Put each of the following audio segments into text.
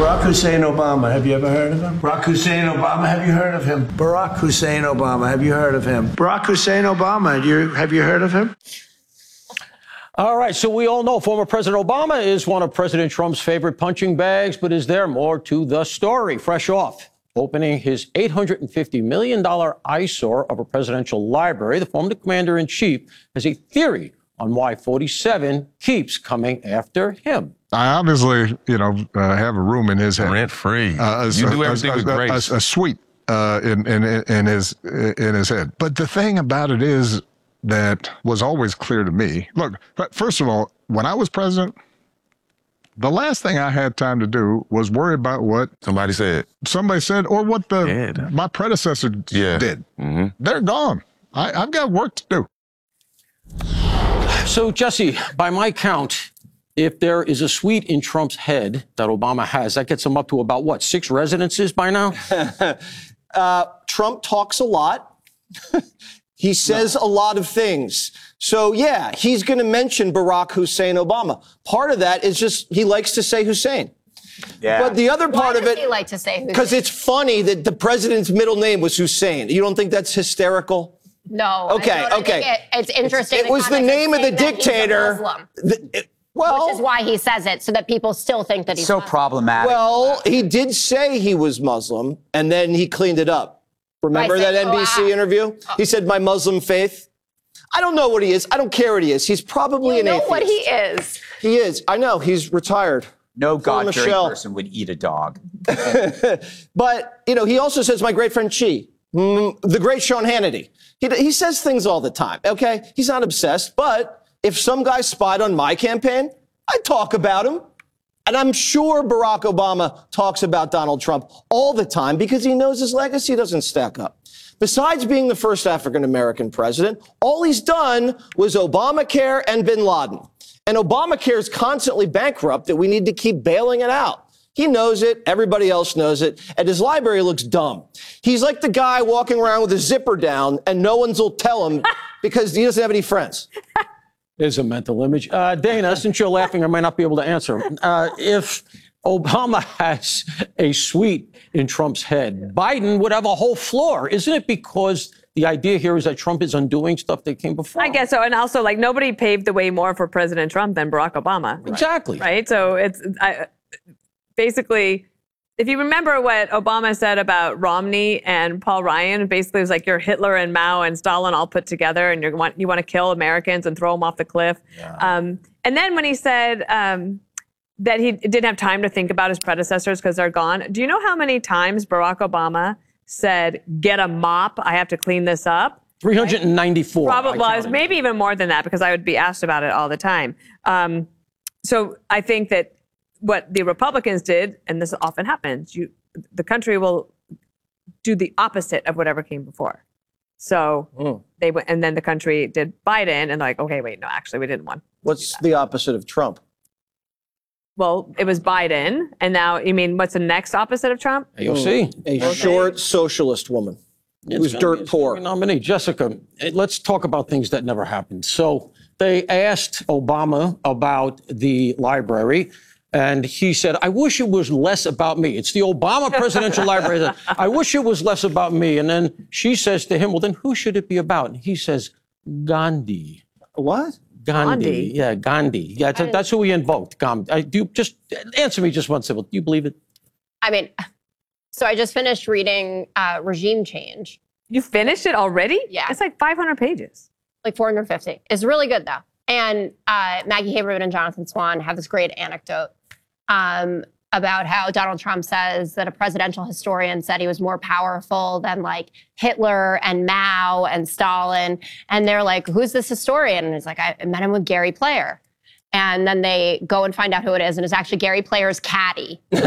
Barack Hussein Obama, have you ever heard of him? Barack Hussein Obama, have you heard of him? Barack Hussein Obama, have you heard of him? Barack Hussein Obama, have you heard of him? All right, so we all know former President Obama is one of President Trump's favorite punching bags, but is there more to the story? Fresh off opening his $850 million eyesore of a presidential library, the former commander-in-chief has a theory on why 47 keeps coming after him. I obviously, have a room in his head. Rent-free. You do everything with grace. A suite in his head. But the thing about it is that was always clear to me. Look, first of all, when I was president, the last thing I had time to do was worry about what somebody said, or what my predecessor did. Mm-hmm. They're gone. I've got work to do. So, Jesse, by my count, if there is a suite in Trump's head that Obama has, that gets him up to about, what, 6 residences by now? Trump talks a lot. He says a lot of things. So, yeah, he's going to mention Barack Hussein Obama. Part of that is just he likes to say Hussein. Yeah. But the other part of it, he like to say Hussein? Because it's funny that the president's middle name was Hussein. You don't think that's hysterical? No. Okay. It's interesting. It was the name of the dictator. Which is why he says it, so that people still think that he's so Muslim. problematic. Well, he did say he was Muslim, and then he cleaned it up. Remember that NBC interview? He said, my Muslim faith. I don't know what he is. I don't care what he is. He's probably an atheist. You know what he is. He is. I know. He's retired. No God-fearing person would eat a dog. But, he also says, my great friend Chi, the great Sean Hannity. He says things all the time, okay? He's not obsessed, but if some guy spied on my campaign, I'd talk about him. And I'm sure Barack Obama talks about Donald Trump all the time because he knows his legacy doesn't stack up. Besides being the first African-American president, all he's done was Obamacare and bin Laden. And Obamacare is constantly bankrupt that we need to keep bailing it out. He knows it. Everybody else knows it. And his library looks dumb. He's like the guy walking around with a zipper down and no one will tell him because he doesn't have any friends. Is a mental image. Dana, since you're laughing, I might not be able to answer. If Obama has a suite in Trump's head, Biden would have a whole floor. Isn't it because the idea here is that Trump is undoing stuff that came before? I guess so. And also, nobody paved the way more for President Trump than Barack Obama. Exactly. Right? So basically, if you remember what Obama said about Romney and Paul Ryan, basically it was like you're Hitler and Mao and Stalin all put together, and you want to kill Americans and throw them off the cliff. Yeah. And then when he said that he didn't have time to think about his predecessors because they're gone, do you know how many times Barack Obama said, "Get a mop, I have to clean this up"? 394. Probably was, maybe even more than that, because I would be asked about it all the time. So I think that what the Republicans did, and this often happens, the country will do the opposite of whatever came before. So they went, and then the country did Biden, and okay, wait, no, actually, we didn't want. What's the opposite of Trump? Well, it was Biden, and now, you mean, what's the next opposite of Trump? AOC. A short socialist woman who's dirt poor. Nominee. Jessica, let's talk about things that never happened. So they asked Obama about the library. And he said, I wish it was less about me. It's the Obama Presidential Library. I wish it was less about me. And then she says to him, well, then who should it be about? And he says, Gandhi. What? Gandhi. Yeah, Gandhi. Yeah, that's who he invoked. Do just answer me just one simple. Do you believe it? I mean, so I just finished reading Regime Change. You finished it already? Yeah. It's like 500 pages. Like 450. It's really good, though. And Maggie Haberman and Jonathan Swan have this great anecdote about how Donald Trump says that a presidential historian said he was more powerful than Hitler and Mao and Stalin. And they're like, who's this historian? And he's like, I met him with Gary Player. And then they go and find out who it is, and it's actually Gary Player's caddy. So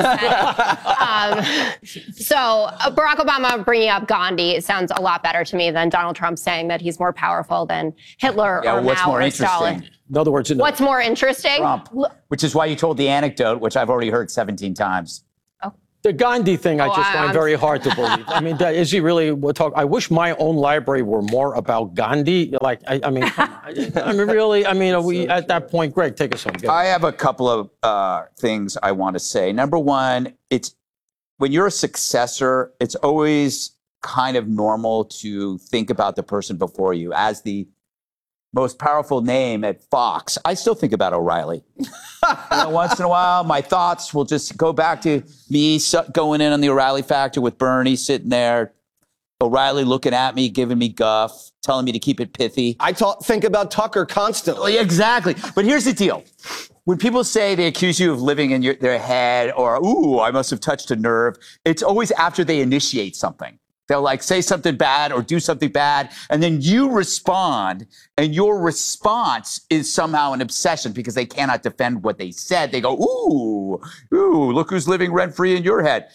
Barack Obama bringing up Gandhi, it sounds a lot better to me than Donald Trump saying that he's more powerful than Hitler or Mao or Stalin. In other words, what's more interesting? Trump, which is why you told the anecdote, which I've already heard 17 times. Oh, The Gandhi thing, I just find very hard to believe. I mean, is he really? I wish my own library were more about Gandhi. Like, I mean, really. I mean, are we at that point? Greg, take us home. I have a couple of things I want to say. Number one, it's when you're a successor, it's always kind of normal to think about the person before you as the most powerful name at Fox. I still think about O'Reilly. Once in a while, my thoughts will just go back to me going in on the O'Reilly Factor with Bernie, sitting there, O'Reilly looking at me, giving me guff, telling me to keep it pithy. I think about Tucker constantly. Exactly. But here's the deal. When people say they accuse you of living in their head or, ooh, I must have touched a nerve, it's always after they initiate something. They'll like say something bad or do something bad, and then you respond, and your response is somehow an obsession because they cannot defend what they said. They go, ooh, look who's living rent-free in your head.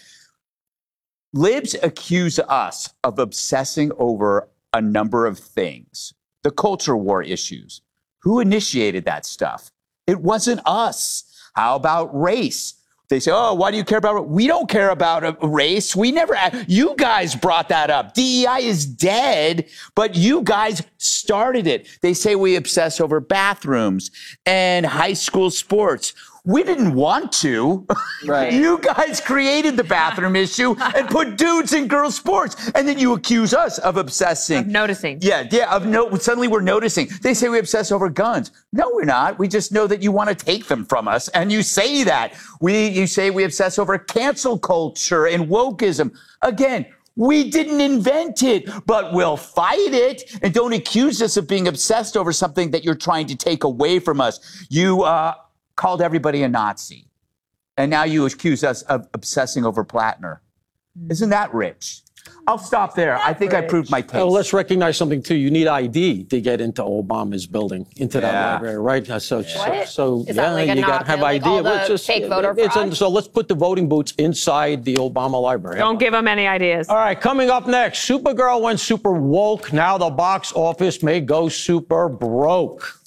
Libs accuse us of obsessing over a number of things. The culture war issues. Who initiated that stuff? It wasn't us. How about race? They say, oh, why do you care about it? We don't care about a race. We never, you guys brought that up. DEI is dead, but you guys started it. They say we obsess over bathrooms and high school sports. We didn't want to. Right. You guys created the bathroom issue and put dudes in girls' sports. And then you accuse us of obsessing. Of noticing. Yeah, suddenly we're noticing. They say we obsess over guns. No, we're not. We just know that you want to take them from us. And you say that. You say we obsess over cancel culture and wokeism. Again, we didn't invent it, but we'll fight it. And don't accuse us of being obsessed over something that you're trying to take away from us. You called everybody a Nazi. And now you accuse us of obsessing over Plattner. Isn't that rich? I'll stop there. I think I proved my case. Well, let's recognize something, too. You need ID to get into Obama's building, into that library, right? So Is that like you got to have ID. All the fake voter fraud? So let's put the voting booths inside the Obama library. Don't give them any ideas. All right, coming up next, Supergirl went super woke. Now the box office may go super broke.